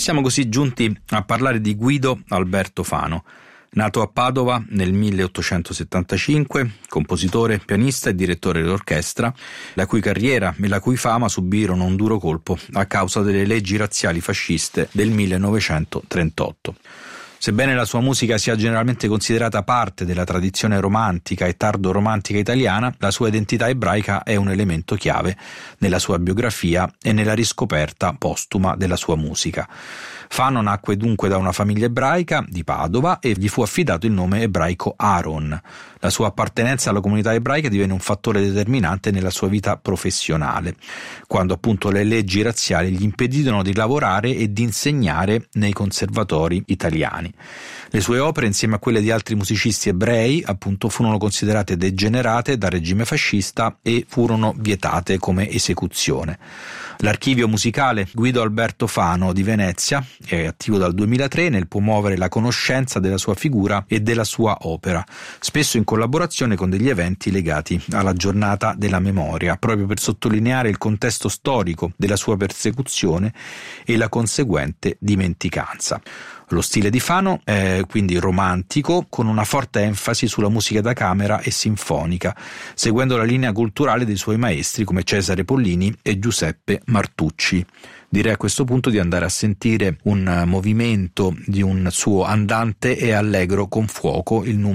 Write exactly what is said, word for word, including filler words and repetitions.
Siamo così giunti a parlare di Guido Alberto Fano. Nato a Padova nel milleottocentosettantacinque, compositore, pianista e direttore d'orchestra, la cui carriera e la cui fama subirono un duro colpo a causa delle leggi razziali fasciste del millenovecentotrentotto. Sebbene la sua musica sia generalmente considerata parte della tradizione romantica e tardo-romantica italiana, la sua identità ebraica è un elemento chiave nella sua biografia e nella riscoperta postuma della sua musica. Fano nacque dunque da una famiglia ebraica di Padova e gli fu affidato il nome ebraico Aaron. La sua appartenenza alla comunità ebraica divenne un fattore determinante nella sua vita professionale, quando appunto le leggi razziali gli impedirono di lavorare e di insegnare nei conservatori italiani. Le sue opere, insieme a quelle di altri musicisti ebrei, appunto furono considerate degenerate dal regime fascista e furono vietate come esecuzione. L'archivio musicale Guido Alberto Fano di Venezia è attivo dal duemilatré nel promuovere la conoscenza della sua figura e della sua opera, spesso in collaborazione con degli eventi legati alla giornata della memoria, proprio per sottolineare il contesto storico della sua persecuzione e la conseguente dimenticanza. Lo stile di Fano è quindi romantico, con una forte enfasi sulla musica da camera e sinfonica, seguendo la linea culturale dei suoi maestri come Cesare Pollini e Giuseppe Martucci. Direi a questo punto di andare a sentire un movimento di un suo andante e allegro con fuoco, il numero